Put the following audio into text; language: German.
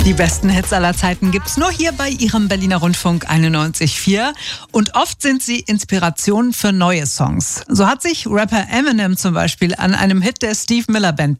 Die besten Hits aller Zeiten gibt's nur hier bei Ihrem Berliner Rundfunk 91.4 und oft sind sie Inspiration für neue Songs. So hat sich Rapper Eminem zum Beispiel an einem Hit der Steve Miller Band